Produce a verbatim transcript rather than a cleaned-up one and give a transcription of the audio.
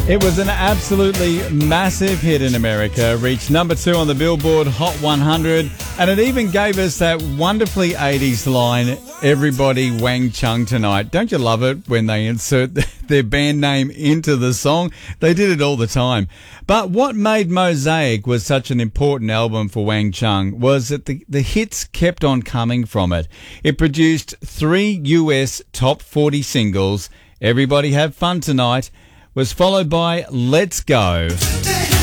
It was an absolutely massive hit in America, reached number two on the Billboard Hot one hundred, and it even gave us that wonderfully eighties line, "Everybody Wang Chung tonight." Don't you love it when they insert their band name into the song? They did it all the time. But what made Mosaic was such an important album for Wang Chung was that the, the hits kept on coming from it. It produced three U S top forty singles. "Everybody Have Fun Tonight" was followed by "Let's Go."